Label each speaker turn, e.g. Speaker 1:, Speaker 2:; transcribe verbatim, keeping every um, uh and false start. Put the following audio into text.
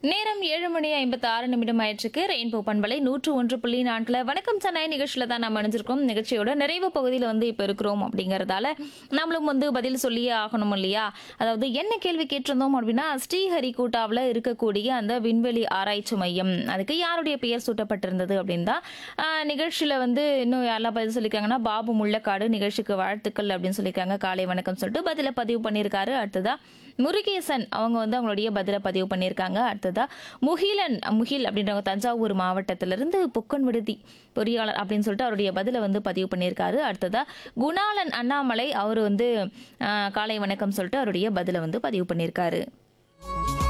Speaker 1: நேரம் ஏழு மணி ஐம்பத்தி ஆறு நிமிடம் ஆயிடுச்சுக்கு ரெயின்போ பண்பலை நூற்று ஒன்று புள்ளி நான்குல வணக்கம் சென்னை நிகழ்ச்சியில தான் நம்ம அணிஞ்சிருக்கோம். நிகழ்ச்சியோட நிறைவு பகுதியில் வந்து இப்போ இருக்கிறோம் அப்படிங்கறதால நம்மளும் வந்து பதில் சொல்லியே ஆகணும் இல்லையா? அதாவது என்ன கேள்வி கேட்டிருந்தோம் அப்படின்னா, ஸ்ரீஹரிகோட்டாவில் இருக்கக்கூடிய அந்த விண்வெளி ஆராய்ச்சி மையம் அதுக்கு யாருடைய பெயர் சூட்டப்பட்டிருந்தது அப்படின்னு தான் ஆஹ், நிகழ்ச்சியில வந்து இன்னும் யாரெல்லாம் பதில் சொல்லியிருக்காங்கன்னா, பாபு முள்ளக்காடு நிகழ்ச்சிக்கு வாழ்த்துக்கள் அப்படின்னு சொல்லியிருக்காங்க. காலை வணக்கம் சொல்லிட்டு பதில பதிவு பண்ணியிருக்காரு. அடுத்ததா முருகேசன் அவங்க வந்து அவங்களுடைய பதில பதிவு பண்ணியிருக்காங்க. அடுத்ததா முகிலன் முகில் அப்படின்றவங்க தஞ்சாவூர் மாவட்டத்திலிருந்து பொக்கன் விடுதி பொறியாளர் அப்படின்னு சொல்லிட்டு அவருடைய பதில வந்து பதிவு பண்ணியிருக்காரு. அடுத்ததா குணாலன் அண்ணாமலை அவர் வந்து ஆஹ், காலை வணக்கம் சொல்லிட்டு அவருடைய பதில வந்து பதிவு பண்ணியிருக்காரு.